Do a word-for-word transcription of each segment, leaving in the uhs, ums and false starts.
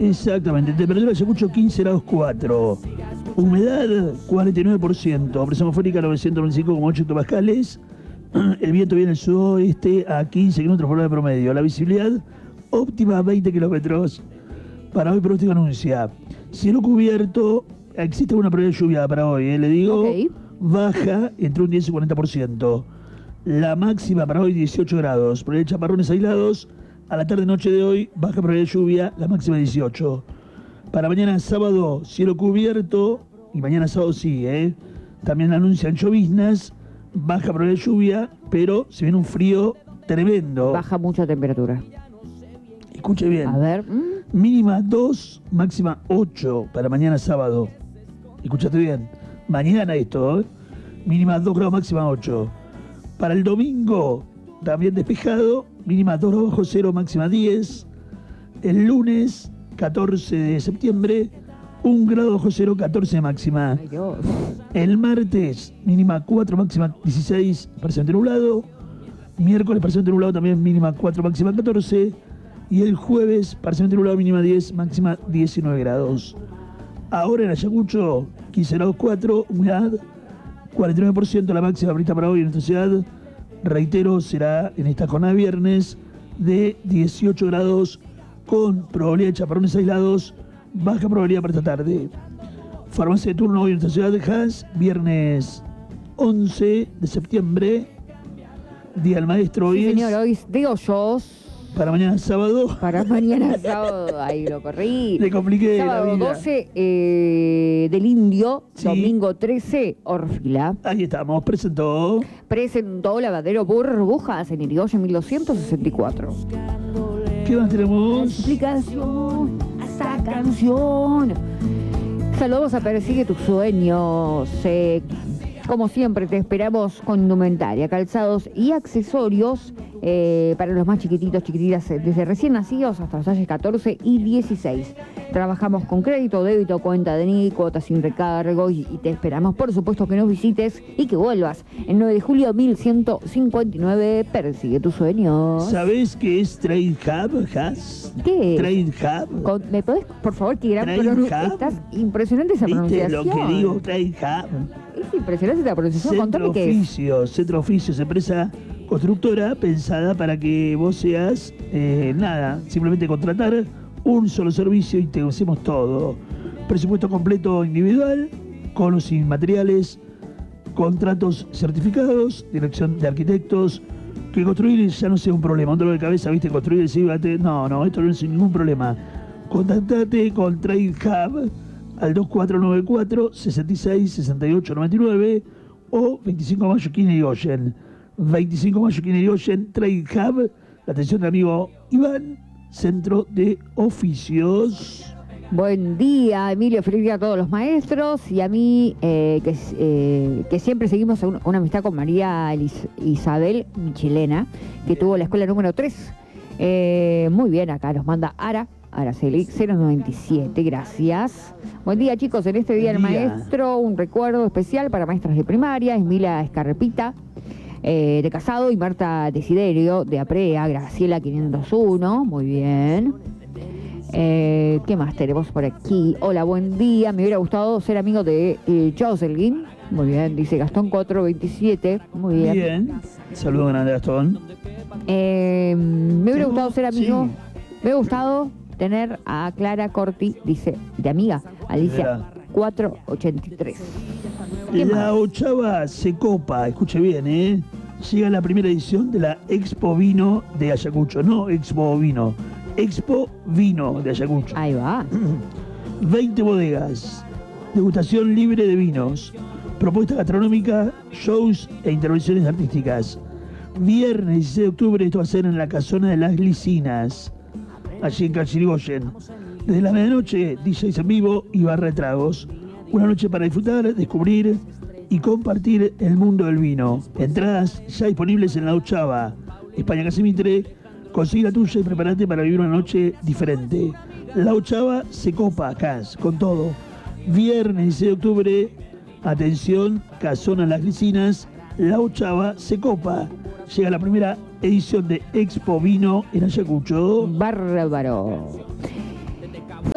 Exactamente, temperatura de Ayacucho quince grados cuatro. Humedad cuarenta y nueve por ciento. Presión atmosférica novecientos veinticinco coma ocho hectopascales. El viento viene del sudoeste a quince kilómetros por hora de promedio. La visibilidad óptima veinte kilómetros. Para hoy pronóstico anuncia cielo cubierto. Existe una probabilidad de lluvia para hoy, ¿eh? Le digo, okay. Baja entre un diez y cuarenta por ciento. La máxima para hoy dieciocho grados. Probabilidad de chaparrones aislados. A la tarde-noche de hoy, baja probabilidad de lluvia, la máxima dieciocho. Para mañana sábado, cielo cubierto. Y mañana sábado sí, ¿eh? También anuncian lloviznas. Baja probabilidad de lluvia, pero se viene un frío tremendo. Baja mucha temperatura. Escuche bien. A ver. Mínima dos, máxima ocho para mañana sábado. Escuchate bien. Mañana esto, ¿eh? Mínima dos grados, máxima ocho. Para el domingo, también despejado. Mínima dos grados bajo cero, máxima diez. El lunes, catorce de septiembre, un grado bajo cero, catorce máxima. Ay, Dios. El martes, mínima cuatro, máxima dieciséis, parcialmente nublado. Miércoles, parcialmente nublado también, mínima cuatro, máxima catorce. Y el jueves, parcialmente nublado, mínima diez, máxima diecinueve grados. Ahora en Ayacucho, quince grados cuatro, humedad cuarenta y nueve por ciento, la máxima ahorita para hoy en nuestra ciudad. Reitero, será en esta jornada viernes de dieciocho grados con probabilidad de chaparrones aislados, baja probabilidad para esta tarde. Farmacia de turno hoy en nuestra ciudad de Haas, viernes once de septiembre, Día del Maestro hoy. Sí, es. Señor, hoy es de hoyos. Para mañana sábado. Para mañana sábado, ahí lo corrí. Le compliqué sábado la vida. doce eh, del Indio, sí. Domingo trece, Orfila. Ahí estamos, presentó. Presentó Lavadero Burbujas en Irigoyen mil doscientos sesenta y cuatro. ¿Qué más tenemos? Explicación a esa canción. Saludos a Persigue tus sueños. Eh, como siempre te esperamos con indumentaria, calzados y accesorios eh, para los más chiquititos, chiquititas, desde recién nacidos hasta los talles catorce y dieciséis. Trabajamos con crédito, débito, cuenta de N I, cuotas sin recargo y, y te esperamos, por supuesto, que nos visites y que vuelvas. El nueve de julio mil ciento cincuenta y nueve, Persigue tus sueños. ¿Sabés qué es Trade Hub, Has? ¿Qué? Trade Hub. Con, ¿Me podés, por favor, que gran pronunciación? Estás impresionante esa ¿Viste pronunciación. lo que digo, Trade Hub? Es impresionante esta pronunciación. Centro Contame qué es. Oficios, Centro Oficios, empresa constructora pensada para que vos seas, eh, nada, simplemente contratar un solo servicio y te hacemos todo. Presupuesto completo individual, con los materiales, contratos certificados, dirección de arquitectos, que construir ya no sea un problema. Un dolor de cabeza, viste, construir, sí, bate. No, no, esto no es ningún problema. Contactate con Trade Hub al dos cuatro nueve cuatro, sesenta y seis, sesenta y ocho, noventa y nueve o veinticinco de mayo aquí en Irigoyen. veinticinco de mayo aquí en Irigoyen, Trade Hub, la atención del amigo Iván, Centro de Oficios. Buen día, Emilio, feliz día a todos los maestros y a mí, eh, que, eh, que siempre seguimos una, una amistad con María Elis, Isabel, mi chilena, que tuvo la escuela número tres. Eh, muy bien, acá nos manda Ara, Araceli, cero noventa y siete, gracias. Buen día, chicos, en este Día del Maestro, un recuerdo especial para maestras de primaria, Emilia Escarrepita, eh, de Casado, y Marta Desiderio, de Aprea, Graciela quinientos uno, muy bien. Eh, ¿Qué más tenemos por aquí? Hola, buen día. Me hubiera gustado ser amigo de eh, Jocelyn. Muy bien, dice Gastón cuatrocientos veintisiete. Muy bien. Bien. Saludos grande, Gastón. Eh, me hubiera gustado ser amigo. Sí. Me hubiera gustado tener a Clara Corti, dice, de amiga, Alicia cuatrocientos ochenta y tres. La ochava se copa, escuche bien, ¿eh? Llega la primera edición de la Expo Vino de Ayacucho. No Expo Vino. Expo Vino de Ayacucho. Ahí va. veinte bodegas, degustación libre de vinos, propuesta gastronómica, shows e intervenciones artísticas. Viernes dieciséis de octubre, esto va a ser en la Casona de las Glicinas, allí en Irigoyen. Desde la medianoche, D Js en vivo y barra de tragos. Una noche para disfrutar, descubrir y compartir el mundo del vino. Entradas ya disponibles en la Ochava, España Casimitre. Consigue la tuya y prepárate para vivir una noche diferente. La Ochava se copa acá, con todo. Viernes dieciséis de octubre, atención, Casona Las Glicinas, La Ochava se copa. Llega la primera edición de Expo Vino en Ayacucho. Bárbaro.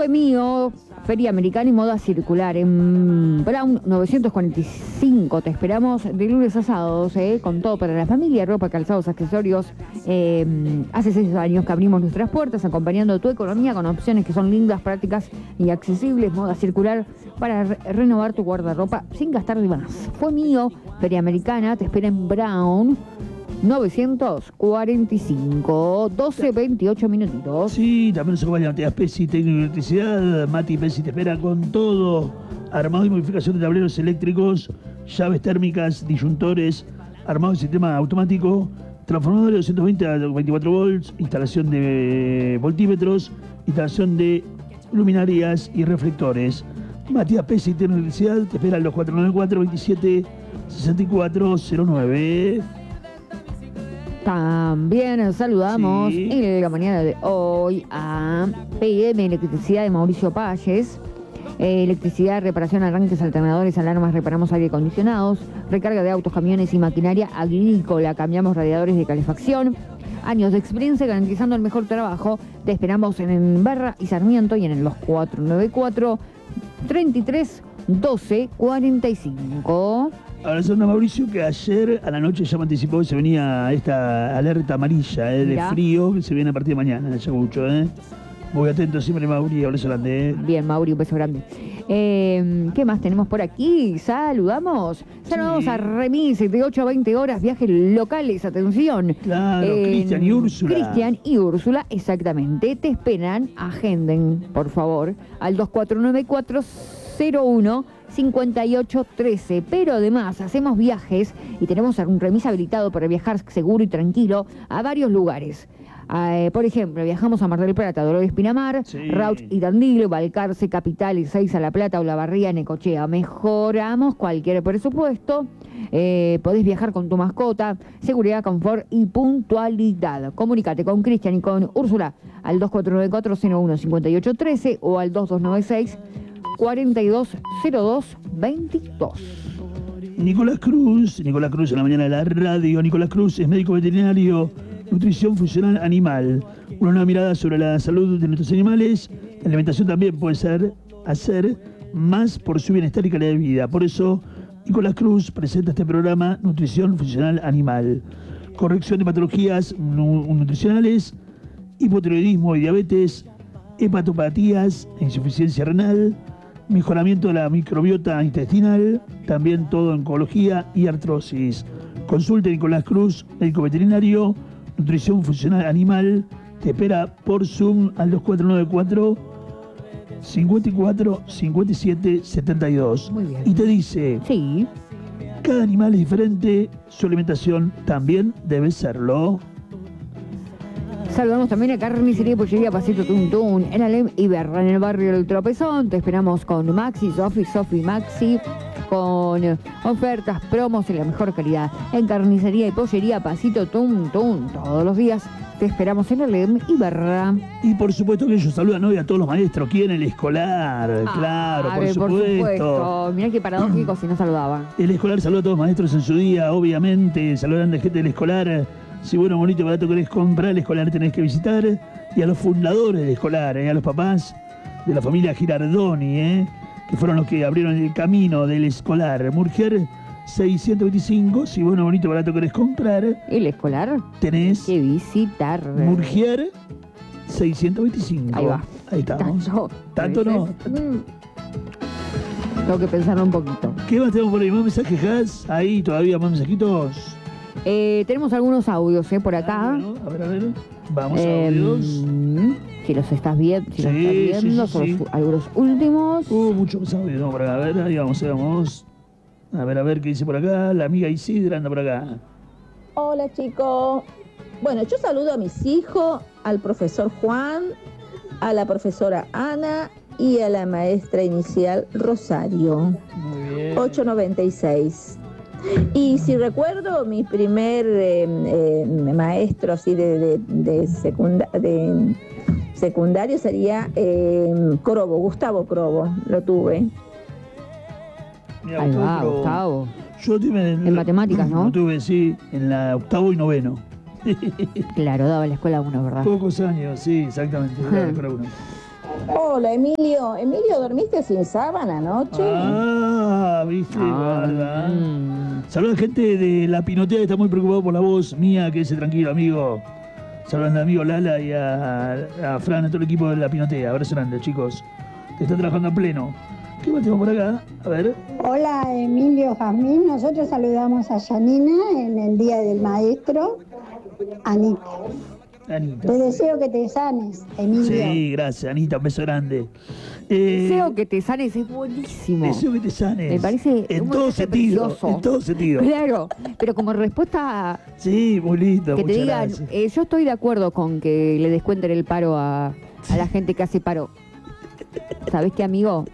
fue mío. Feria Americana y Moda Circular en Brown novecientos cuarenta y cinco. Te esperamos de lunes a sábados, ¿eh? Con todo para la familia, ropa, calzados, accesorios. Eh, hace seis años que abrimos nuestras puertas acompañando tu economía con opciones que son lindas, prácticas y accesibles. Moda Circular para re renovar tu guardarropa sin gastar de más. Fue mío. Feria Americana te espera en Brown novecientos cuarenta y cinco, doce, veintiocho minutitos. Sí, también nos acompaña Matías Pesci, técnico de electricidad. Mati Pesci te espera con todo. Armado y modificación de tableros eléctricos, llaves térmicas, disyuntores, armado de sistema automático, transformadores de doscientos veinte a veinticuatro volts, instalación de voltímetros, instalación de luminarias y reflectores. Matías Pesci, técnico de electricidad, te espera en los cuatro nueve cuatro, veintisiete, sesenta y cuatro cero nueve. También saludamos Sí. en la mañana de hoy a P M Electricidad de Mauricio Palles. Eh, electricidad, reparación, arranques, alternadores, alarmas, reparamos aire acondicionados, recarga de autos, camiones y maquinaria agrícola, cambiamos radiadores de calefacción. Años de experiencia garantizando el mejor trabajo. Te esperamos en Barra y Sarmiento y en los cuatro nueve cuatro, treinta y tres, doce, cuarenta y cinco. Abrazando a Mauricio, que ayer a la noche ya me anticipó que se venía esta alerta amarilla eh, de Mirá. frío que se viene a partir de mañana en Ayacucho. Eh. Muy atento siempre, Mauri, abrazo grande. Eh. Bien, Mauri, un beso grande. Eh, ¿Qué más tenemos por aquí? Saludamos. Saludamos Sí. a Remis de ocho a veinte horas, viajes locales, atención. Claro, Eh, Cristian y Úrsula. Cristian y Úrsula, exactamente. Te esperan, agenden, por favor, al dos cuatro nueve cuatro cero uno cincuenta y ocho trece. Pero además hacemos viajes y tenemos un remis habilitado para viajar seguro y tranquilo a varios lugares. Eh, por ejemplo, viajamos a Mar del Plata, Dolores Pinamar, Sí. Rauch y Tandil, Balcarce, Capital, Ezeiza, La Plata, Olavarría, Necochea. Mejoramos cualquier presupuesto. Eh, podés viajar con tu mascota, seguridad, confort y puntualidad. Comunícate con Cristian y con Úrsula al dos cuatro nueve cuatro cero uno cincuenta y ocho trece o al dos dos nueve seis cuarenta y dos cero dos veintidós. Nicolás Cruz, Nicolás Cruz en la mañana de la radio. Nicolás Cruz es médico veterinario, nutrición funcional animal. Una nueva mirada sobre la salud de nuestros animales. La alimentación también puede ser hacer más por su bienestar y calidad de vida. Por eso, Nicolás Cruz presenta este programa Nutrición Funcional Animal. Corrección de patologías nu- nutricionales, hipotiroidismo y diabetes, hepatopatías e insuficiencia renal, mejoramiento de la microbiota intestinal, también todo oncología y artrosis. Consulte a Nicolás Cruz, médico veterinario, nutrición funcional animal. Te espera por Zoom al dos cuatro nueve cuatro, cincuenta y cuatro, cincuenta y siete, setenta y dos. Muy bien. Y te dice, Sí. cada animal es diferente, su alimentación también debe serlo. Saludamos también a Carnicería y Pollería Pasito Tuntún en Alem y Berra, en el barrio del Tropezón. Te esperamos con Maxi, Sofi, Sofi, Maxi, con ofertas, promos y la mejor calidad. En Carnicería y Pollería Pasito Tuntún, todos los días te esperamos en Alem y Berra. Y por supuesto que ellos saludan hoy a todos los maestros, ¿quién? El escolar, claro, Ah, por, supuesto. Mirá qué paradójico si no saludaba. El escolar saluda a todos los maestros en su día, obviamente, saludan a gente del escolar. Si bueno, bonito, barato querés comprar, el escolar tenés que visitar. Y a los fundadores del escolar, ¿eh? A los papás de la familia Girardoni, ¿eh? Que fueron los que abrieron el camino del escolar. Murger seiscientos veinticinco, si bueno, bonito, barato querés comprar, El escolar tenés que visitar. Murgier seiscientos veinticinco. Ahí va. Ahí estamos. Tanto, Tanto no. Mm. Tengo que pensarlo un poquito. ¿Qué más tenemos por ahí? ¿Más mensajes, Has? Ahí todavía más mensajitos. Eh, tenemos algunos audios eh, por acá. Ah, bueno, a ver, a ver. Vamos a Eh, audios. si los estás viendo, si los Sí, estás sí, viendo, sí, son sí. los- algunos últimos. Uh, mucho más audio. No, por acá. A ver, ahí vamos, ahí vamos. A ver, a ver qué dice por acá. La amiga Isidra anda por acá. Hola chicos. Bueno, yo saludo a mis hijos, al profesor Juan, a la profesora Ana y a la maestra inicial Rosario. Muy bien. ocho noventa y seis. Y si recuerdo, mi primer eh, eh, maestro así de, de, de, secunda- de secundario sería eh, Crobo, Gustavo Crobo, lo tuve. Mirá, Ahí va, otro- Gustavo. Yo tuve En matemáticas, ¿no? Lo tuve, sí, en la octavo y noveno. Claro, daba la escuela uno, ¿verdad? Pocos años, sí, exactamente. Ajá. Dale, para uno. Hola, Emilio. Emilio, ¿dormiste sin sábana anoche? Ah, viste, Ah, ¿verdad? mm. Saludos a gente de La Pinotea que está muy preocupado por la voz mía, que ese tranquilo, amigo. Saludos al amigo Lala y a, a Fran, a todo el equipo de La Pinotea. Abrazo grande, chicos. Te está trabajando a pleno. ¿Qué más tengo por acá? A ver. Hola Emilio, Jazmín, nosotros saludamos a Yanina en el Día del Maestro. Anita, Anita. te deseo que te sanes, Emilio. Sí, gracias, Anita, un beso grande. Eh, Deseo que te sanes, es buenísimo. deseo que te sanes. Me parece En un todo mensaje sentido. precioso. En todo sentido. Claro, pero como respuesta a Sí, muy lindo. que te muchas digan, gracias. eh, yo estoy de acuerdo con que le descuenten el paro a, a la gente que hace paro. ¿Sabés qué, amigo?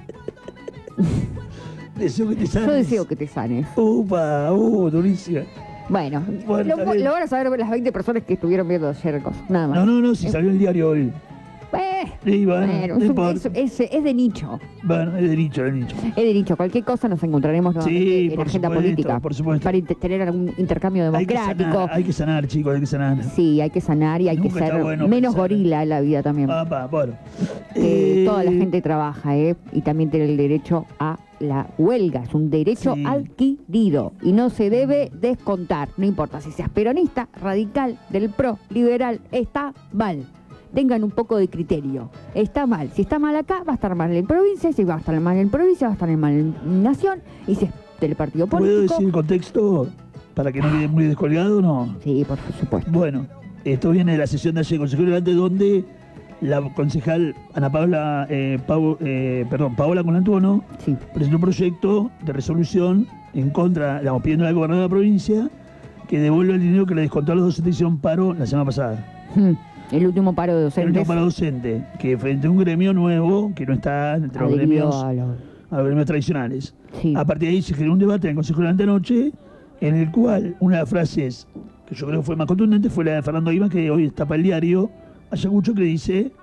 Deseo que te sanes. Yo deseo que te sanes. Upa, uh, durísima. Bueno, Bueno, lo, está bien. lo van a saber las veinte personas que estuvieron viendo ayer cosas, nada más. No, no, no, si Eh, salió el diario hoy. eh, Sí, bueno, bueno, no es, un- importa. es- es- es de nicho. Bueno, es de nicho, es de nicho. Es de nicho. Cualquier cosa nos encontraremos nuevamente Sí, en la por agenda supuesto, política. por supuesto. Para int- tener algún intercambio Hay que democrático. sanar, hay que sanar, chicos, hay que sanar. Sí, hay que sanar y hay Nunca que está ser bueno menos pensar. gorila en la vida también. Ah, pa, bueno. Que Eh, toda la gente trabaja, ¿eh? Y también tiene el derecho a la huelga. Es un derecho Sí. adquirido y no se debe descontar. No importa si seas peronista, radical, del pro, liberal, está mal. Tengan un poco de criterio. Está mal. Si está mal acá, va a estar mal en provincia. Si va a estar mal en provincia, va a estar mal en nación. Y si es del partido ¿Puedo político... decir el contexto para que no quede muy descolgado? No. Sí, por supuesto. Bueno, esto viene de la sesión de ayer, Consejo Deliberante, donde la concejal Ana Paula, eh, Pau- eh, perdón, Paola Colantuono Sí. presentó un proyecto de resolución en contra, digamos, pidiendo al gobernador de la provincia que devuelva el dinero que le descontó a los docentes que hicieron paro la semana pasada. Hmm. El último paro de El docentes. último paro docente, que frente a un gremio nuevo, que no está entre los adherido gremios, a lo- a los gremios tradicionales. Sí. A partir de ahí se generó un debate en el Consejo Deliberante anoche, en el cual una de las frases que yo creo que fue más contundente fue la de Fernando Guima, que hoy tapa el diario Ayacucho, que dice...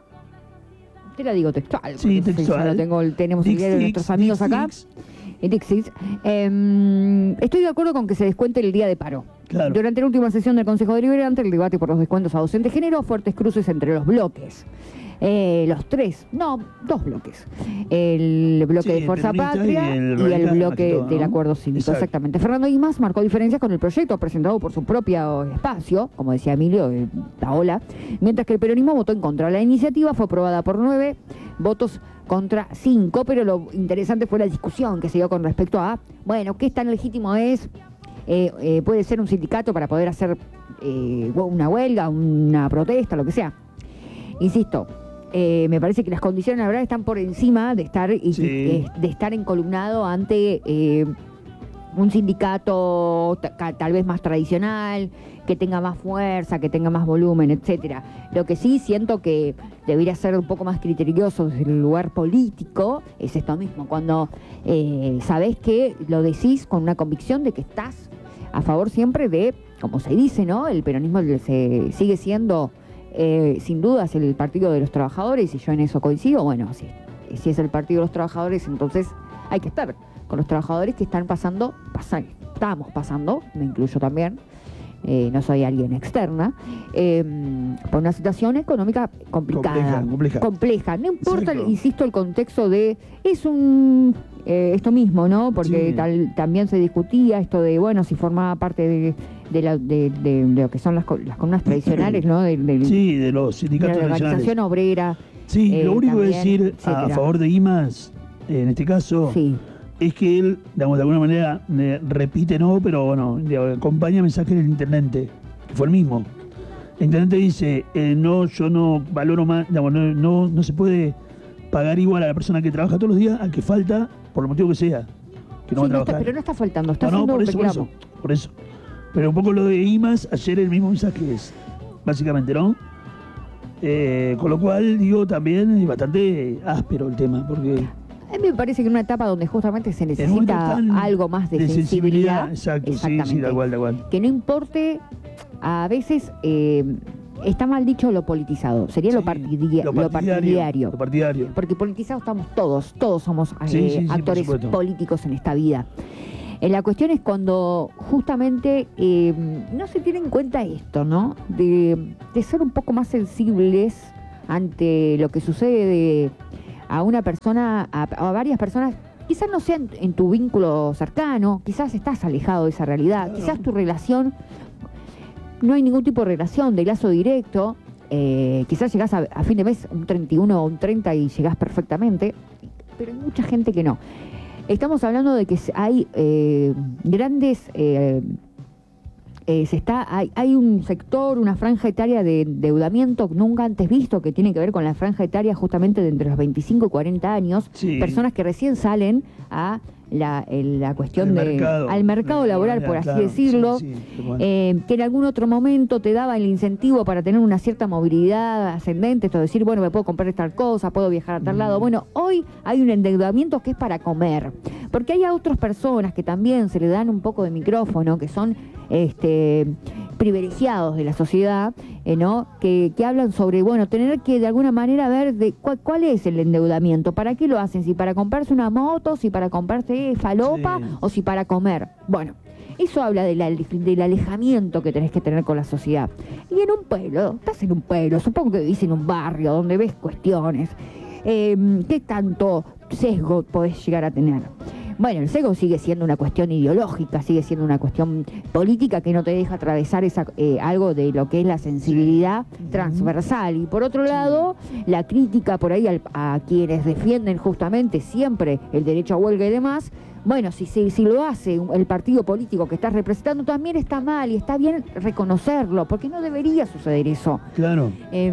Te la digo textual. Sí, porque textual. ya lo tengo, el- tenemos el Dix, diario de dix, nuestros amigos dix, acá. dix. En Dixis. Em, estoy de acuerdo con que se descuente el día de paro. Claro. Durante la última sesión del Consejo Deliberante, el debate por los descuentos a docentes generó fuertes cruces entre los bloques. Eh, los tres, no, dos bloques. El bloque Sí, de el Fuerza peronista Patria y el y el, radical, más que bloque todo, del ¿no? Acuerdo Cívico. Exacto. Exactamente. Fernando Guimás marcó diferencias con el proyecto presentado por su propio espacio, como decía Emilio, eh, Paola, mientras que el peronismo votó en contra. La iniciativa fue aprobada por nueve votos contra cinco, pero lo interesante fue la discusión que se dio con respecto a, bueno, ¿qué tan legítimo es? Eh, eh, puede ser un sindicato para poder hacer eh, una huelga, una protesta, lo que sea. Insisto, eh, me parece que las condiciones, la verdad, están por encima de estar, y, Sí. eh, de estar encolumnado ante eh, un sindicato ta- ca- tal vez más tradicional, que tenga más fuerza, que tenga más volumen, etcétera. Lo que sí siento que debería ser un poco más criterioso desde el lugar político es esto mismo, cuando eh, sabés que lo decís con una convicción de que estás a favor siempre de, como se dice, ¿no? El peronismo se, sigue siendo, eh, sin dudas, el partido de los trabajadores, y yo en eso coincido. Bueno, si, si es el partido de los trabajadores, entonces hay que estar con los trabajadores que están pasando, pasan, estamos pasando, me incluyo también, eh, no soy alguien externa, eh, por una situación económica complicada, Compleja, compleja. compleja. No importa, Exacto. insisto, el contexto de, es un, eh, esto mismo, ¿no? Porque Sí. tal, también se discutía esto de, bueno, si formaba parte de, de, la- de- de- de lo que son las, co- las columnas tradicionales, ¿no? De, del- Sí, de los de sindicatos la tradicionales. organización obrera. Sí, eh, lo único que voy a también, decir a etcétera. favor de Guimas, en este caso, Sí. es que él, digamos, de alguna manera, eh, repite, no, pero bueno, digamos, acompaña mensajes del intendente, que fue el mismo. El intendente dice, eh, no, yo no valoro más, digamos, no, no, no se puede pagar igual a la persona que trabaja todos los días al que falta, por el motivo que sea, que no Sí, va a no está- trabajar. pero no está faltando, está No, no, haciendo por un eso, por reclamo. eso, por eso. Pero un poco lo de Guimas, ayer el mismo mensaje es, básicamente, ¿no? Eh, con lo cual, digo, también es bastante áspero el tema, porque... A mí me parece que en una etapa donde justamente se en un momento necesita tan algo más de, sensibilidad, exacto, sí, sí, exactamente, da igual, da igual. que no importe, a veces eh, está mal dicho lo politizado, sería lo, Sí, partidia- lo lo partidario, partidario. lo partidario. Porque politizados estamos todos, todos somos eh, Sí, sí, sí, por actores supuesto. políticos en esta vida. Eh, la cuestión es cuando justamente eh, no se tiene en cuenta esto, ¿no? De, de ser un poco más sensibles ante lo que sucede a una persona, a, a varias personas, quizás no sea en, en tu vínculo cercano, quizás estás alejado de esa realidad, quizás tu relación, no hay ningún tipo de relación, de lazo directo, eh, quizás llegás a, a fin de mes un treinta y uno o un treinta y llegás perfectamente, pero hay mucha gente que no. Estamos hablando de que hay eh, grandes... Eh, Eh, se está, hay, hay un sector, una franja etaria de endeudamiento nunca antes visto que tiene que ver con la franja etaria justamente de entre los veinticinco y cuarenta años, sí. Personas que recién salen a la, la cuestión al de mercado, al mercado laboral, por así claro, decirlo, sí, sí, bueno. eh, que en algún otro momento te daba el incentivo para tener una cierta movilidad ascendente, esto de decir, bueno, me puedo comprar tal cosa, puedo viajar a tal Mm. lado. Bueno, hoy hay un endeudamiento que es para comer, porque hay otras personas que también se le dan un poco de micrófono, que son este privilegiados de la sociedad, eh, ¿no? Que, que hablan sobre, bueno, tener que de alguna manera ver de cuál, cuál es el endeudamiento, para qué lo hacen, si para comprarse una moto, si para comprarse falopa, Sí. o si para comer. Bueno, eso habla del, ale- del alejamiento que tenés que tener con la sociedad. Y en un pueblo, estás en un pueblo, supongo que vivís en un barrio donde ves cuestiones, eh, ¿qué tanto sesgo podés llegar a tener? Bueno, el sesgo sigue siendo una cuestión ideológica, sigue siendo una cuestión política que no te deja atravesar esa, eh, algo de lo que es la sensibilidad transversal. Y por otro lado, la crítica por ahí al- a quienes defienden justamente siempre el derecho a huelga y demás. Bueno, si, si, si lo hace el partido político que estás representando, también está mal y está bien reconocerlo, porque no debería suceder eso. Claro. Eh,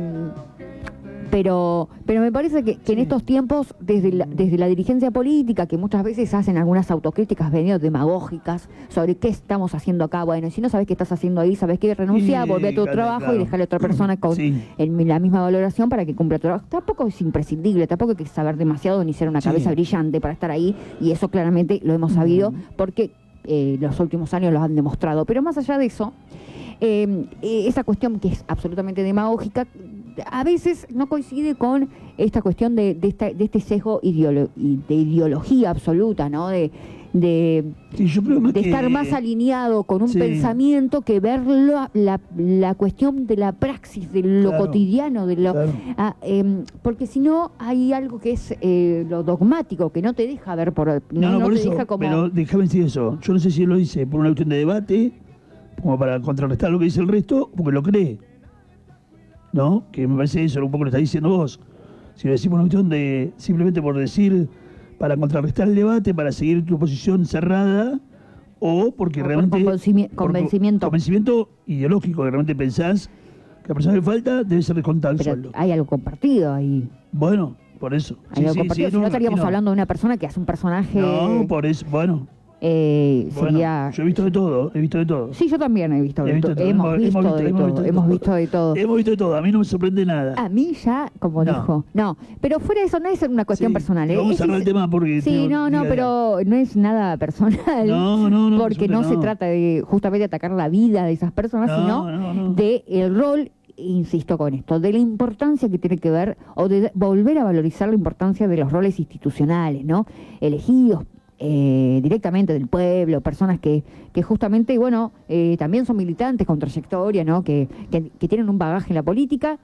pero pero me parece que, que en estos tiempos, desde la, desde la dirigencia política, que muchas veces hacen algunas autocríticas medio demagógicas sobre qué estamos haciendo acá, bueno, y si no sabes qué estás haciendo ahí, sabes que renuncia, Y, volvé a tu claro, trabajo claro. y dejarle a otra persona con Sí. en la misma valoración para que cumpla tu trabajo. Tampoco es imprescindible, tampoco hay que saber demasiado ni ser una Sí. cabeza brillante para estar ahí, y eso claramente lo hemos sabido porque eh, los últimos años los han demostrado. Pero más allá de eso, eh, eh, esa cuestión que es absolutamente demagógica, a veces no coincide con esta cuestión de, de, esta, de este sesgo ideolo- y de ideología absoluta, ¿no? De, de, Sí, yo creo más de que- estar más alineado con un Sí. pensamiento que ver la, la, la cuestión de la praxis, de lo Claro, cotidiano, de lo claro. ah, em, porque si no hay algo que es eh, lo dogmático, que no te deja ver por No, no, no por te eso, deja como pero déjame decir eso. Yo no sé si él lo dice por una cuestión de debate, como para contrarrestar lo que dice el resto, porque lo cree. ¿No? Que me parece eso, un poco lo está diciendo vos. Si lo decís por una cuestión de, simplemente por decir, para contrarrestar el debate, para seguir tu posición cerrada, o porque O por realmente... convencimi- por convencimiento. Convencimiento ideológico, que realmente pensás que la persona que falta debe ser descontada el pero sueldo. hay algo compartido ahí. Bueno, por eso. Hay algo compartido, si no estaríamos imagino. hablando de una persona que hace un personaje. No, por eso, bueno. eh, Bueno, sería. yo he visto de todo, he visto de todo. Sí, yo también he visto He de visto todo. de todo, Hemos, hemos- visto, hemos de visto- todo. hemos visto de Hemos todo. visto de todo. Hemos visto de todo, a mí no me sorprende nada. A mí ya, como No. dijo. No, pero fuera de eso, no es una cuestión Sí, personal. ¿eh? vamos a Ese cerrar es- el tema porque Sí, tengo- no, no, diga, pero no es nada personal. No, no, no, Porque por no supuesto se no. trata de justamente atacar la vida de esas personas, No, sino no, no. de el rol, insisto con esto, de la importancia que tiene que ver, o de volver a valorizar la importancia de los roles institucionales, ¿no? Elegidos eh, directamente del pueblo, personas que, que justamente, bueno, eh, también son militantes con trayectoria, ¿no? Que, que, que tienen un bagaje en la política,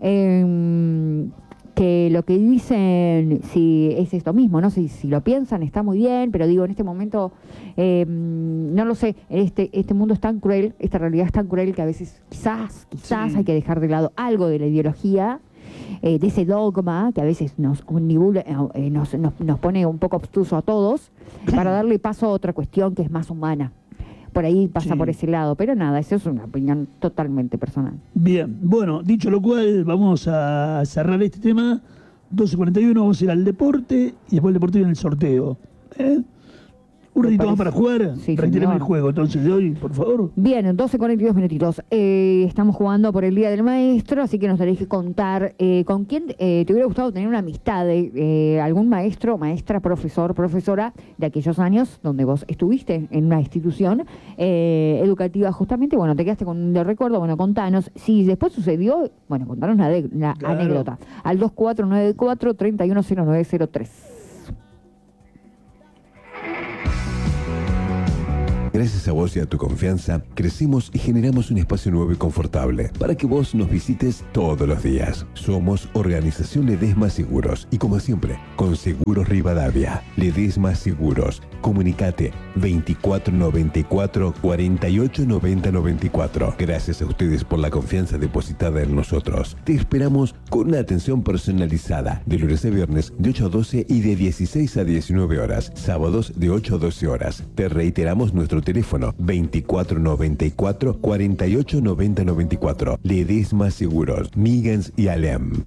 eh, que lo que dicen, si es esto mismo, ¿no? Si, si lo piensan, está muy bien, pero digo, en este momento, eh, no lo sé, este, este mundo es tan cruel, esta realidad es tan cruel que a veces quizás, quizás Sí. hay que dejar de lado algo de la ideología, eh, de ese dogma que a veces nos omnibula, eh, nos, nos, nos pone un poco obstuso a todos, para darle paso a otra cuestión que es más humana. Por ahí pasa Sí. por ese lado, pero nada, eso es una opinión totalmente personal. Bien, bueno, dicho lo cual, vamos a cerrar este tema. doce cuarenta y uno, vamos a ir al deporte y después el deporte viene el sorteo. ¿Eh? Un Me ratito más parece. para jugar. Sí, Reiteremos señor. el juego entonces de hoy, por favor. Bien, doce cuarenta y dos minutitos. Eh, estamos jugando por el Día del Maestro, así que nos tenéis que contar eh, con quién eh, te hubiera gustado tener una amistad de eh, algún maestro, maestra, profesor, profesora de aquellos años donde vos estuviste en una institución eh, educativa justamente. Bueno, te quedaste con un de recuerdo, bueno, contanos. Si después sucedió, bueno, contanos una, de- una Claro. anécdota. Al dos cuatro nueve cuatro, tres uno cero nueve cero tres. Gracias a vos y a tu confianza, crecimos y generamos un espacio nuevo y confortable para que vos nos visites todos los días. Somos Organización Ledesma Seguros y, como siempre, con Seguros Rivadavia. Ledesma Seguros. Comunicate veinticuatro noventa y cuatro, cuarenta y ocho noventa noventa y cuatro. Gracias a ustedes por la confianza depositada en nosotros. Te esperamos con una atención personalizada de lunes a viernes de ocho a doce y de dieciséis a diecinueve horas. Sábados de ocho a doce horas. Te reiteramos nuestro teléfono veinticuatro noventa y cuatro, cuarenta y ocho noventa noventa y cuatro. Ledesma Seguros, Migans y Alem.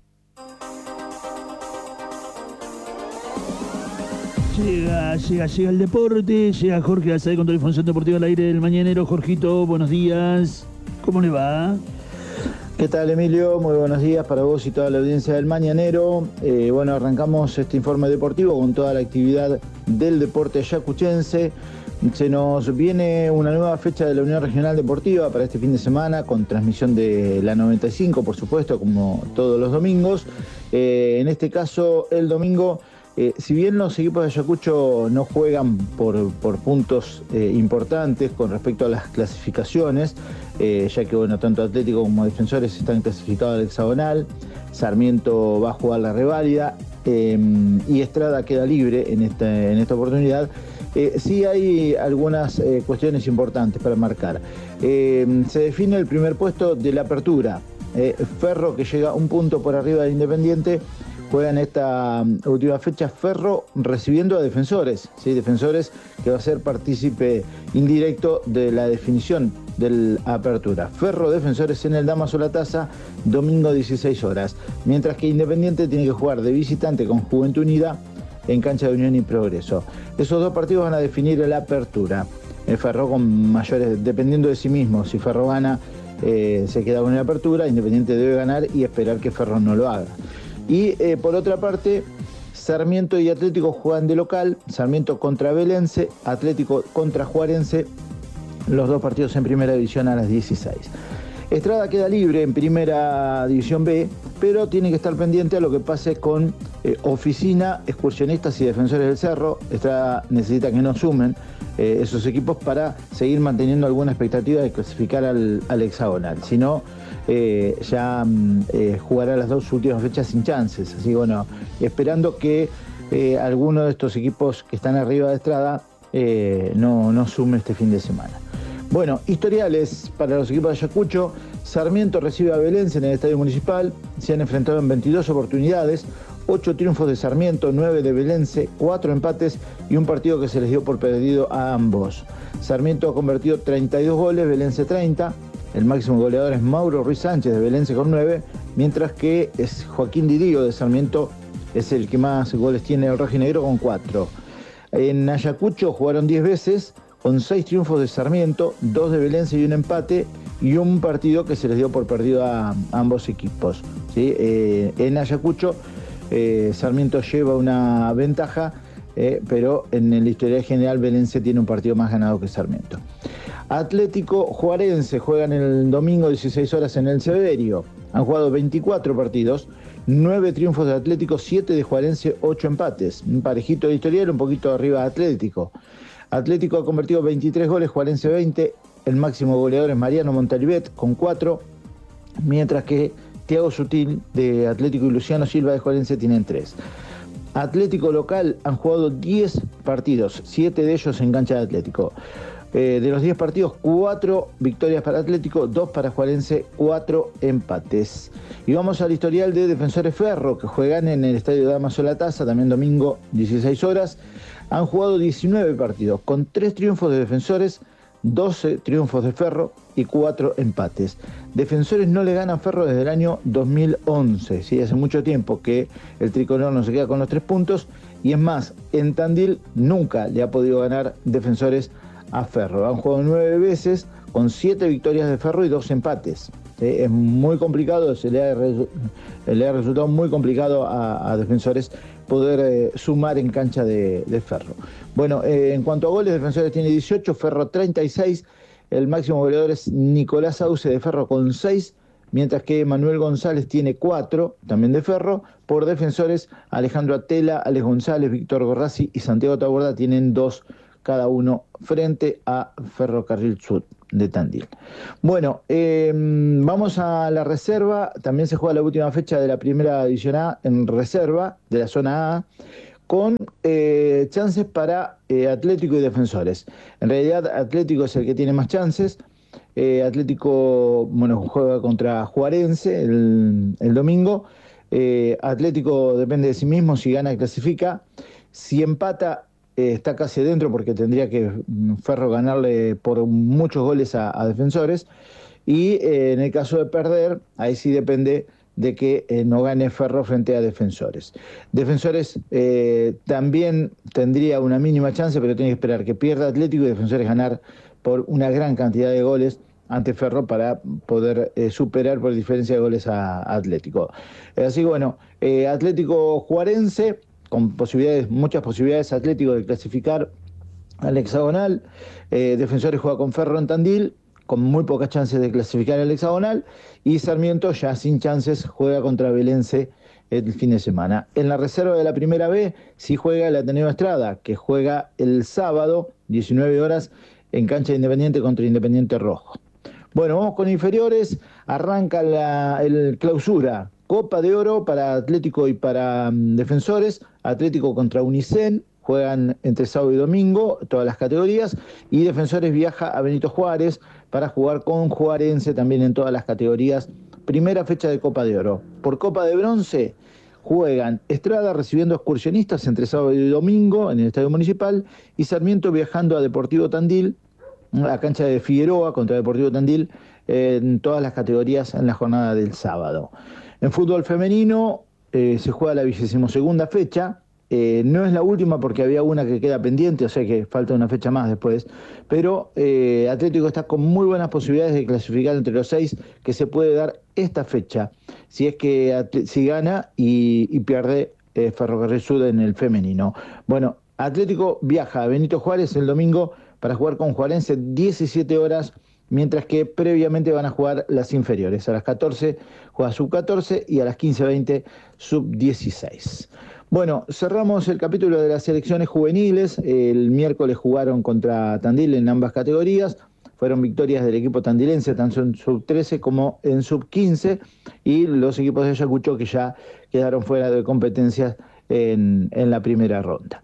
Llega, llega, llega el deporte, llega Jorge Azad con toda la información deportiva al aire del Mañanero. Jorgito, buenos días. ¿Cómo le va? ¿Qué tal, Emilio? Muy buenos días para vos y toda la audiencia del Mañanero. Eh, bueno, arrancamos este informe deportivo con toda la actividad del deporte ayacuchense. Se nos viene una nueva fecha de la Unión Regional Deportiva para este fin de semana, con transmisión de la noventa y cinco, por supuesto, como todos los domingos. Eh, en este caso, el domingo, eh, si bien los equipos de Ayacucho no juegan por, por puntos eh, importantes con respecto a las clasificaciones, eh, ya que bueno, tanto Atlético como Defensores están clasificados al hexagonal, Sarmiento va a jugar la reválida eh, y Estrada queda libre en esta, en esta oportunidad. Eh, sí hay algunas eh, cuestiones importantes para marcar. Eh, se define el primer puesto de la apertura. Eh, Ferro, que llega un punto por arriba del Independiente, juega en esta última fecha Ferro recibiendo a Defensores, ¿sí? Defensores que va a ser partícipe indirecto de la definición de la apertura. Ferro Defensores en el Damaso La Taza, domingo dieciséis horas. Mientras que Independiente tiene que jugar de visitante con Juventud Unida en cancha de Unión y Progreso. Esos dos partidos van a definir la apertura. El Ferro con mayores, dependiendo de sí mismo. Si Ferro gana, eh, se queda con la apertura. Independiente debe ganar y esperar que Ferro no lo haga. Y eh, por otra parte, Sarmiento y Atlético juegan de local. Sarmiento contra Belense, Atlético contra Juarense. Los dos partidos en primera división a las dieciséis. Estrada queda libre en primera división B, pero tiene que estar pendiente a lo que pase con eh, Oficina, Excursionistas y Defensores del Cerro. Estrada necesita que no sumen eh, esos equipos para seguir manteniendo alguna expectativa de clasificar al, al hexagonal. Si no, eh, ya eh, jugará las dos últimas fechas sin chances. Así que bueno, esperando que eh, alguno de estos equipos que están arriba de Estrada eh, no, no sume este fin de semana. Bueno, historiales para los equipos de Ayacucho. Sarmiento recibe a Belense en el Estadio Municipal. Se han enfrentado en veintidós oportunidades. ocho triunfos de Sarmiento, nueve de Belense, cuatro empates y un partido que se les dio por perdido a ambos. Sarmiento ha convertido treinta y dos goles, Belense treinta. El máximo goleador es Mauro Ruiz Sánchez de Belense con nueve, mientras que es Joaquín Didío de Sarmiento es el que más goles tiene el rojinegro con cuatro. En Ayacucho jugaron diez veces, con seis triunfos de Sarmiento, dos de Belense y un empate, y un partido que se les dio por perdido a, a ambos equipos, ¿sí? Eh, en Ayacucho, eh, Sarmiento lleva una ventaja, eh, pero en el historial general Belense tiene un partido más ganado que Sarmiento. Atlético Juarense juegan el domingo dieciséis horas en el Severio. Han jugado veinticuatro partidos, nueve triunfos de Atlético, siete de Juarense, ocho empates. Un parejito de historial, un poquito arriba de Atlético. Atlético ha convertido veintitrés goles, Juarense veinte. El máximo goleador es Mariano Montalivet con cuatro, mientras que Thiago Sutil de Atlético y Luciano Silva de Juarense tienen tres. Atlético local han jugado diez partidos, siete de ellos en cancha de Atlético. Eh, de los diez partidos, cuatro victorias para Atlético, dos para Juarense, cuatro empates. Y vamos al historial de Defensores Ferro, que juegan en el Estadio Damaso La Taza, también domingo, dieciséis horas. Han jugado diecinueve partidos, con tres triunfos de Defensores, doce triunfos de Ferro y cuatro empates. Defensores no le gana a Ferro desde el año dos mil once, ¿sí? Hace mucho tiempo que el tricolor no se queda con los tres puntos, y es más, en Tandil nunca le ha podido ganar Defensores a Ferro. Han jugado nueve veces, con siete victorias de Ferro y dos empates. ¿Sí? Es muy complicado, se le ha, le ha resultado muy complicado a, a Defensores poder eh, sumar en cancha de, de Ferro. Bueno, eh, en cuanto a goles, Defensores tiene dieciocho, Ferro treinta y seis. El máximo goleador es Nicolás Sauce de Ferro con seis, mientras que Manuel González tiene cuatro, también de Ferro. Por Defensores, Alejandro Atela, Alex González, Víctor Gorrasi y Santiago Taborda tienen dos cada uno frente a Ferrocarril Sud de Tandil. Bueno, eh, vamos a la reserva. También se juega la última fecha de la primera división A en reserva de la zona A, con eh, chances para eh, Atlético y Defensores. En realidad Atlético es el que tiene más chances. Eh, Atlético, bueno, juega contra Juarense el, el domingo. Eh, Atlético depende de sí mismo, si gana clasifica. Si empata, eh, está casi adentro porque tendría que Ferro ganarle por muchos goles a, a Defensores. Y eh, en el caso de perder, ahí sí depende de que eh, no gane Ferro frente a Defensores. Defensores eh, también tendría una mínima chance, pero tiene que esperar que pierda Atlético y Defensores ganar por una gran cantidad de goles ante Ferro para poder eh, superar por diferencia de goles a, a Atlético. Eh, así que bueno, eh, Atlético Juarense, con posibilidades, muchas posibilidades Atlético de clasificar al hexagonal. Eh, Defensores juega con Ferro en Tandil, con muy pocas chances de clasificar al hexagonal, y Sarmiento, ya sin chances, juega contra Belense el fin de semana. En la reserva de la primera B sí juega el Ateneo Estrada, que juega el sábado, diecinueve horas, en cancha de Independiente contra Independiente Rojo. Bueno, vamos con inferiores. Arranca la el clausura. Copa de Oro para Atlético y para um, Defensores. Atlético contra Unicen. Juegan entre sábado y domingo, todas las categorías. Y Defensores viaja a Benito Juárez para jugar con Juarense también en todas las categorías. Primera fecha de Copa de Oro. Por Copa de Bronce juegan Estrada recibiendo excursionistas entre sábado y domingo en el Estadio Municipal, y Sarmiento viajando a Deportivo Tandil, la cancha de Figueroa contra Deportivo Tandil, eh, en todas las categorías en la jornada del sábado. En fútbol femenino eh, se juega la vigésimosegunda fecha. Eh, no es la última porque había una que queda pendiente, o sea que falta una fecha más después, pero eh, Atlético está con muy buenas posibilidades de clasificar entre los seis que se puede dar esta fecha, si es que si gana y, y pierde eh, Ferrocarril Sud en el femenino. Bueno, Atlético viaja a Benito Juárez el domingo para jugar con Juarense diecisiete horas, mientras que previamente van a jugar las inferiores. A las catorce juega sub catorce y a las quince veinte sub dieciséis. Bueno, cerramos el capítulo de las selecciones juveniles. El miércoles jugaron contra Tandil en ambas categorías. Fueron victorias del equipo tandilense, tanto en sub trece como en sub quince, y los equipos de Ayacucho que ya quedaron fuera de competencias en, en la primera ronda.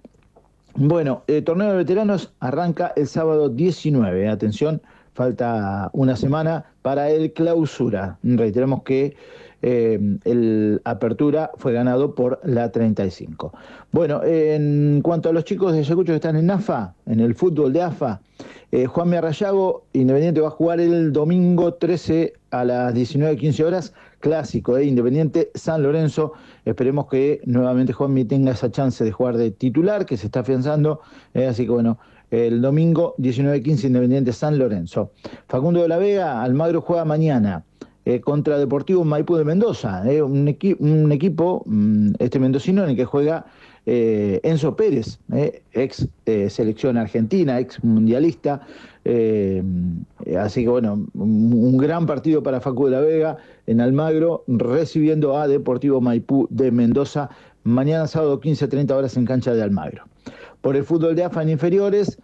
Bueno, el torneo de veteranos arranca el sábado diecinueve. Atención, falta una semana para el clausura. Reiteramos que eh, el apertura fue ganado por la treinta y cinco. Bueno, en cuanto a los chicos de Ayacucho que están en A F A, en el fútbol de A F A, eh, Juan Miarrayago, Independiente va a jugar el domingo trece a las diecinueve quince horas, clásico de Independiente San Lorenzo. Esperemos que nuevamente Juanmi tenga esa chance de jugar de titular, que se está afianzando, eh, así que bueno, el domingo diecinueve quince Independiente San Lorenzo. Facundo de la Vega, Almagro juega mañana eh, contra Deportivo Maipú de Mendoza, eh, un, equi un equipo, este mendocino, en el que juega eh, Enzo Pérez, eh, ex eh, selección argentina, ex mundialista, eh, así que bueno, un, un gran partido para Facu de la Vega en Almagro, recibiendo a Deportivo Maipú de Mendoza mañana sábado quince a treinta horas en cancha de Almagro. Por el fútbol de A F A en inferiores,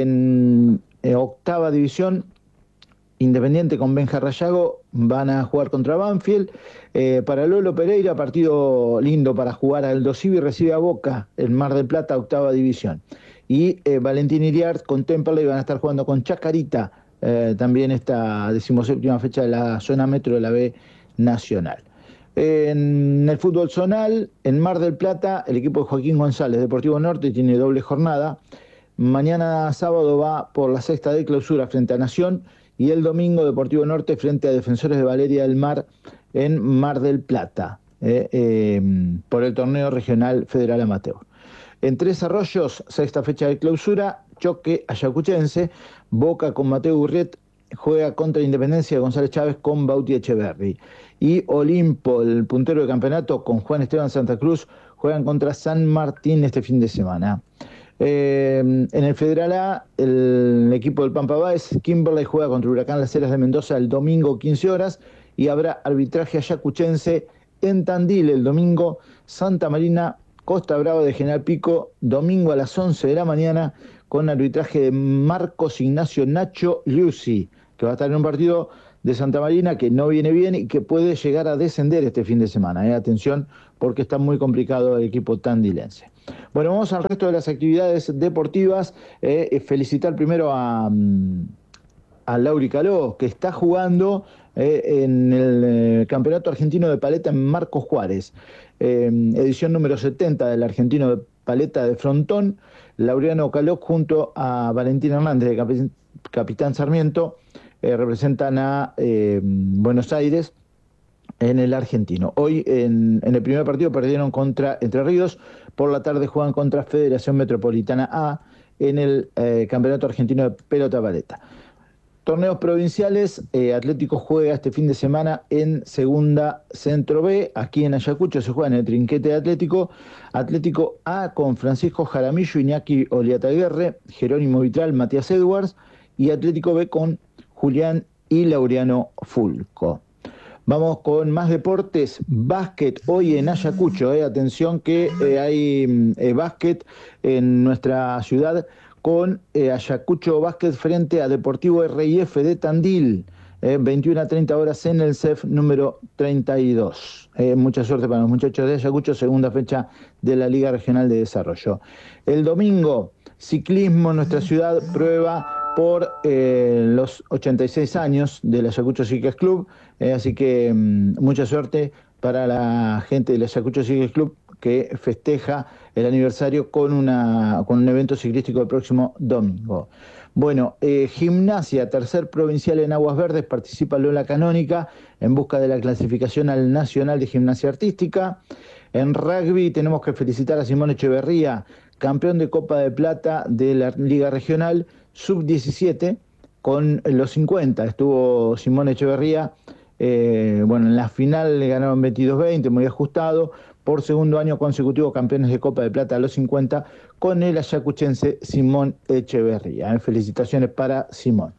en, en octava división, Independiente con Benja Rayago van a jugar contra Banfield. Eh, para Lolo Pereira, partido lindo para jugar. Aldo Civi recibe a Boca en Mar del Plata, octava división. Y eh, Valentín Iriart con Temperley van a estar jugando con Chacarita, eh, también esta decimoséptima fecha de la zona metro de la B Nacional. En el fútbol zonal, en Mar del Plata, el equipo de Joaquín González, Deportivo Norte, tiene doble jornada. Mañana sábado va por la sexta de clausura frente a Nación, y el domingo Deportivo Norte frente a Defensores de Valeria del Mar en Mar del Plata, eh, eh, por el torneo regional federal amateur. En Tres Arroyos, sexta fecha de clausura, choque ayacuchense, Boca con Mateo Gurriet juega contra Independencia de González Chávez con Bauti Echeverri. Y Olimpo, el puntero de campeonato, con Juan Esteban Santa Cruz, juegan contra San Martín este fin de semana. Eh, en el Federal A, el equipo del Pampa Báez, Kimberley, juega contra Huracán Las Heras de Mendoza el domingo quince horas, y habrá arbitraje ayacuchense en Tandil el domingo. Santa Marina Costa Brava de General Pico, domingo a las once de la mañana, con arbitraje de Marcos Ignacio Nacho Liuzzi, que va a estar en un partido de Santa Marina que no viene bien y que puede llegar a descender este fin de semana. Eh. Atención, porque está muy complicado el equipo tandilense. Bueno, vamos al resto de las actividades deportivas. Eh, felicitar primero a, a Lauri Caló, que está jugando eh, en el eh, Campeonato Argentino de Paleta en Marcos Juárez. Eh, edición número setenta del Argentino de Paleta de Frontón. Laureano Caló junto a Valentín Hernández de Capi- Capitán Sarmiento eh, representan a eh, Buenos Aires en el argentino. Hoy en, en el primer partido perdieron contra Entre Ríos, por la tarde juegan contra Federación Metropolitana A en el eh, Campeonato Argentino de Pelota Paleta. Torneos provinciales, eh, Atlético juega este fin de semana en Segunda Centro B, aquí en Ayacucho se juega en el Trinquete de Atlético, Atlético A con Francisco Jaramillo, Iñaki Oliataguerre, Jerónimo Vitral, Matías Edwards, y Atlético B con Julián y Laureano Fulco. Vamos con más deportes, básquet hoy en Ayacucho, eh, atención que eh, hay eh, básquet en nuestra ciudad con eh, Ayacucho Básquet frente a Deportivo R I F de Tandil, eh, veintiuna a treinta horas en el C E F número treinta y dos. Eh, mucha suerte para los muchachos de Ayacucho, segunda fecha de la Liga Regional de Desarrollo. El domingo, ciclismo en nuestra ciudad, prueba por eh, los ochenta y seis años del Ayacucho Cycles Club, eh, así que mmm, mucha suerte para la gente del Ayacucho Cycles Club que festeja el aniversario con, una, con un evento ciclístico el próximo domingo. Bueno, eh, gimnasia, tercer provincial en Aguas Verdes, participa Lola Canónica en busca de la clasificación al Nacional de Gimnasia Artística. En rugby tenemos que felicitar a Simón Echeverría, campeón de Copa de Plata de la Liga Regional, sub diecisiete, con los cincuenta. Estuvo Simón Echeverría, eh, bueno, en la final le ganaron veintidós veinte, muy ajustado. Por segundo año consecutivo campeones de Copa de Plata a los cincuenta con el ayacuchense Simón Echeverría. ¿eh? Felicitaciones para Simón.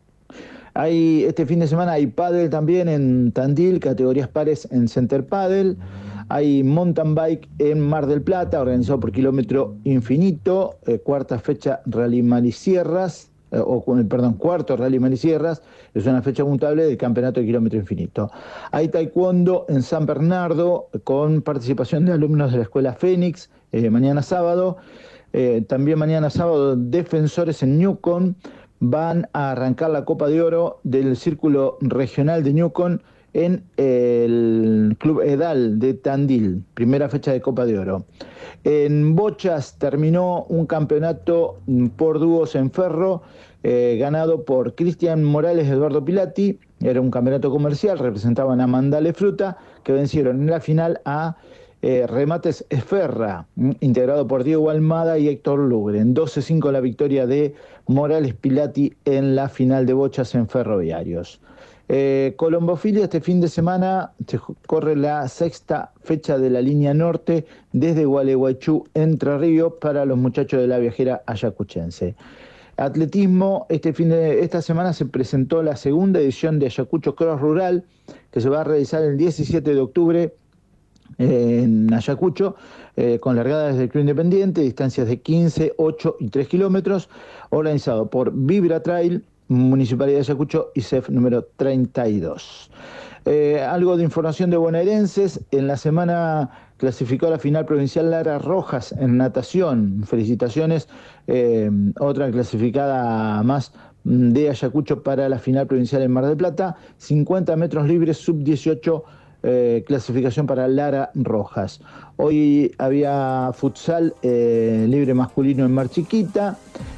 Hay, este fin de semana hay pádel también en Tandil, categorías pares en Center Padel. Hay mountain bike en Mar del Plata, organizado por Kilómetro Infinito, eh, cuarta fecha Rally Marisierras, eh, o perdón, cuarto Rally Marisierras, es una fecha contable del Campeonato de Kilómetro Infinito. Hay taekwondo en San Bernardo, con participación de alumnos de la Escuela Fénix, eh, mañana sábado. Eh, también mañana sábado, defensores en Ñucón van a arrancar la Copa de Oro del Círculo Regional de Ñucón en el Club Edal de Tandil, primera fecha de Copa de Oro. En bochas terminó un campeonato por dúos en ferro, eh, ganado por Cristian Morales y Eduardo Pilati. Era un campeonato comercial, representaban a Mandale Fruta, que vencieron en la final a eh, Remates Esferra, integrado por Diego Almada y Héctor Lugren. doce cinco la victoria de Morales Pilati en la final de bochas en ferroviarios. Eh, Colombofilia, este fin de semana se corre la sexta fecha de la línea norte desde Gualeguaychú, Entre Ríos, para los muchachos de la viajera ayacuchense. Atletismo, este fin de esta semana se presentó la segunda edición de Ayacucho Cross Rural, que se va a realizar el diecisiete de octubre eh, en Ayacucho, eh, con largadas desde el Club Independiente, distancias de quince, ocho y tres kilómetros, organizado por Vibra Trail, Municipalidad de Ayacucho y C E F número treinta y dos. Eh, algo de información de bonaerenses. En la semana clasificó a la final provincial Lara Rojas en natación. Felicitaciones. Eh, otra clasificada más de Ayacucho para la final provincial en Mar del Plata. cincuenta metros libres, sub dieciocho, eh, clasificación para Lara Rojas. Hoy había futsal eh, libre masculino en Mar Chiquita.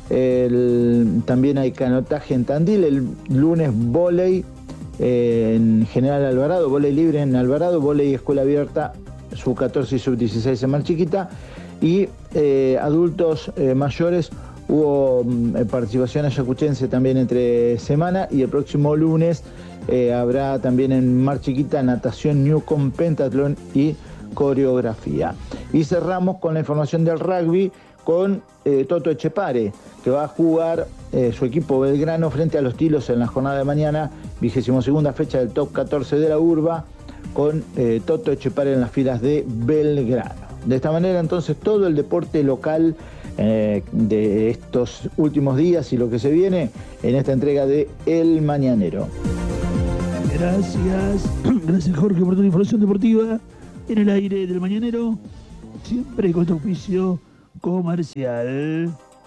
El, también hay canotaje en Tandil. El lunes vóley eh, en General Alvarado, vóley libre en Alvarado, vóley escuela abierta sub catorce y sub dieciséis en Mar Chiquita. Y eh, adultos eh, mayores hubo eh, participación ayacuchense también entre semana, y el próximo lunes eh, habrá también en Mar Chiquita natación, Newcom, pentatlón y coreografía. Y cerramos con la información del rugby con eh, Toto Echepare, que va a jugar eh, su equipo Belgrano frente a los Tilos en la jornada de mañana, vigésimo segunda fecha del top catorce de la urba, con eh, Toto Echepare en las filas de Belgrano. De esta manera entonces todo el deporte local eh, de estos últimos días y lo que se viene en esta entrega de El Mañanero. Gracias, gracias Jorge por tu información deportiva en el aire del Mañanero, siempre con tu auspicio comercial.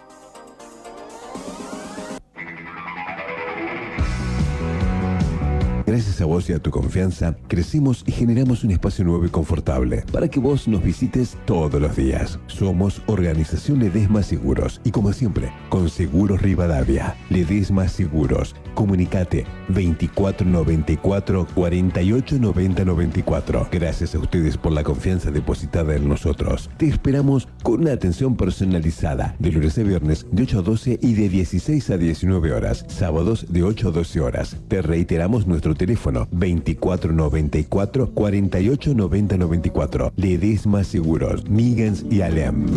Gracias a vos y a tu confianza, crecimos y generamos un espacio nuevo y confortable para que vos nos visites todos los días. Somos Organización Ledesma Seguros y como siempre, con Seguros Rivadavia. Ledesma Seguros. Comunicate veinticuatro noventa y cuatro, cuarenta y ocho noventa noventa y cuatro. Gracias a ustedes por la confianza depositada en nosotros. Te esperamos con una atención personalizada de lunes a viernes de ocho a doce y de dieciséis a diecinueve horas. Sábados de ocho a doce horas. Te reiteramos nuestro teléfono veinticuatro noventa y cuatro, cuarenta y ocho noventa noventa y cuatro. Ledesma Seguros, Migans y Alem.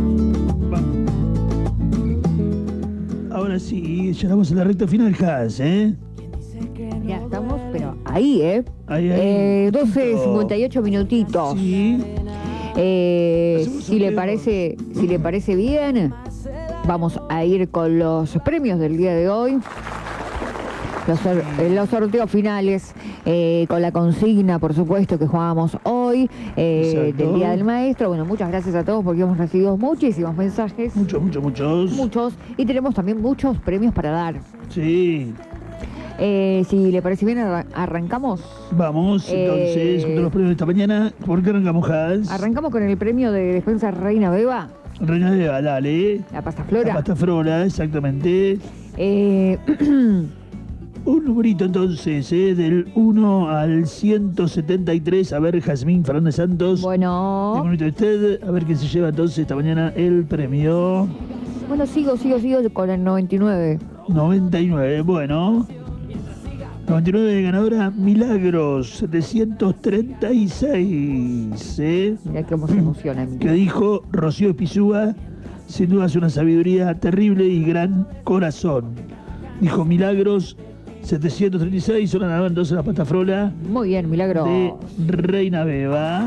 Ahora sí, llegamos a la recta final, Has, ¿eh? Ya estamos, pero ahí, ¿eh? Ahí, ahí. eh doce cincuenta y ocho minutitos. Sí. Eh, Hacemos si le sorteo. parece, si le parece bien, vamos a ir con los premios del día de hoy. Los, sor- eh, los sorteos finales, eh, con la consigna, por supuesto, que jugamos hoy, eh, Exacto. del Día del Maestro. Bueno, muchas gracias a todos porque hemos recibido muchísimos mensajes, Muchos, muchos, muchos. muchos, y tenemos también muchos premios para dar. Sí. Eh, si le parece bien, arra- arrancamos. Vamos, entonces, Eh, con todos los premios de esta mañana. ¿Por qué arrancamos, Has? Arrancamos con el premio de Despensa Reina Beba, Reina de dale. la pasta La flora. pasta flora, exactamente. Eh, Un numerito entonces, ¿eh? Del uno al ciento setenta y tres. A ver, Jazmín Fernández Santos. El bueno, numerito de usted. A ver quién se lleva entonces esta mañana el premio. bueno, sigo, sigo, sigo con el noventa y nueve. noventa y nueve, bueno. noventa y nueve de ganadora Milagros, setecientos treinta y seis. ¿eh? Mirá cómo se emociona, Emilio. Que dijo Rocío Espizúa, sin duda es una sabiduría terrible y gran corazón. Dijo Milagros, setecientos treinta y seis, son ganadora entonces la pasta frola Muy bien, Milagro. de Reina Beba.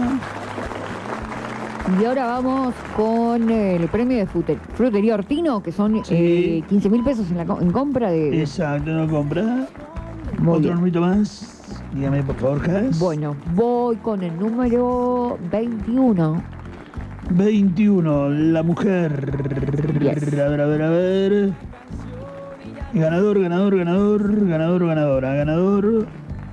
Y ahora vamos con eh, el premio de frute- Frutería Ortino, que son Sí. eh, quince mil pesos en, la co- en compra de... Exacto, no compra. Muy Otro bien. numerito más. Dígame, por favor, Has. Bueno, voy con el número veintiuno. veintiuno, la mujer. Yes. A ver, a ver, a ver. Ganador, ganador, ganador, ganador, ganadora, ganador.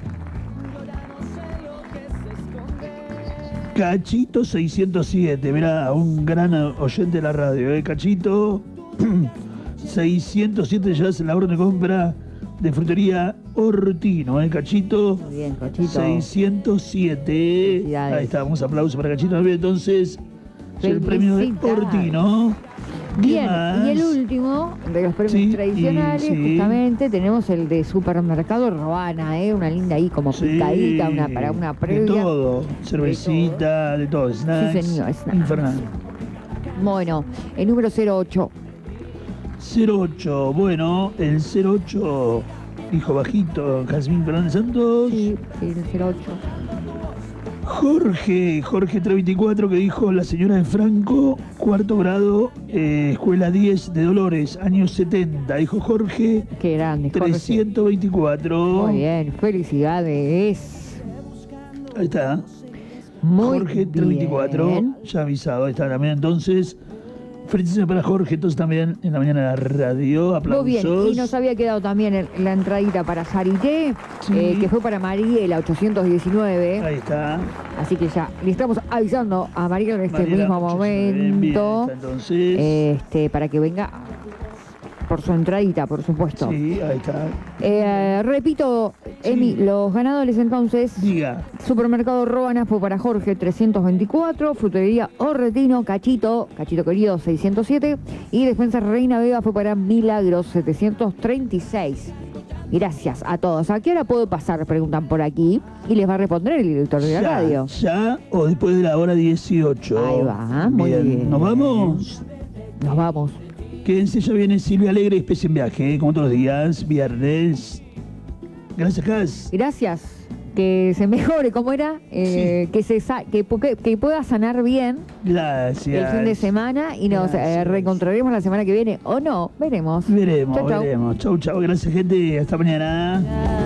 Cachito seiscientos siete, mirá, un gran oyente de la radio, ¿eh? Cachito seiscientos siete, ya en la orden de compra de frutería Ortino, ¿eh? Cachito Muy bien, Cachito. seiscientos siete. Felicidades. Ahí está, un aplauso para Cachito. Entonces, el premio de Felicidades. Ortino. ¿Qué Bien, más? y el último de los premios Sí, tradicionales, y- sí. justamente tenemos el de Supermercado Roana, ¿eh? Una linda ahí como Sí, picadita, una para una de previa. todo, cervecita, de todo, snacks. Sí, señor, snacks. Infernal. Bueno, el número cero ocho. cero ocho, bueno, el cero ocho, hijo bajito, Jazmín Fernández Santos. Sí, sí, el cero ocho. Jorge, Jorge trescientos veinticuatro, que dijo la señora de Franco, cuarto grado, eh, escuela diez de Dolores, años setenta. Dijo Jorge, Qué grande, Jorge. trescientos veinticuatro. Muy bien, felicidades. Ahí está. Muy Jorge bien. trescientos veinticuatro, ya avisado, ahí está también. Entonces, felicitaciones para Jorge, entonces también en la mañana de la radio. Aplausos. Muy bien, y nos había quedado también el- la entradita para Sarité, Sí. eh, que fue para Mariela ochocientos diecinueve. Ahí está. Así que ya le estamos avisando a Mariela en este Mariela, mismo muchísimas bien, bien, momento, está entonces, este, para que venga por su entradita, por supuesto. sí, ahí está. Eh, repito, Emi, los ganadores entonces: Diga. Supermercado Roana fue para Jorge trescientos veinticuatro, Frutería Orretino, Cachito, Cachito querido seiscientos siete, y Despensa Reina Beba fue para Milagros setecientos treinta y seis. Gracias a todos. ¿A qué hora puedo pasar? Preguntan por aquí y les va a responder el director de la Ya, radio. ya o después de la hora dieciocho. Ahí va, muy bien. ¿Nos vamos? Nos vamos. Quédense, ya viene Silvia Alegre, especie en viaje, ¿eh? Como todos los días, viernes. Gracias, Cas. Gracias. que se mejore, ¿cómo era? Eh, que se sa- que, que, que pueda sanar bien Gracias. el fin de semana y nos eh, Gracias. reencontraremos la semana que viene o no, veremos. Veremos, Chau, chau. veremos. Chau, chau. Gracias, gente. Hasta mañana.